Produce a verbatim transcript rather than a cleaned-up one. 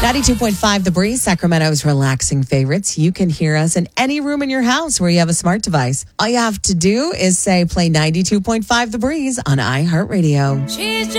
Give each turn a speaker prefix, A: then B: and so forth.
A: ninety-two point five The Breeze, Sacramento's relaxing favorites. You can hear us in any room in your house where you have a smart device. All you have to do is say play ninety-two point five The Breeze on iHeartRadio.
B: She's just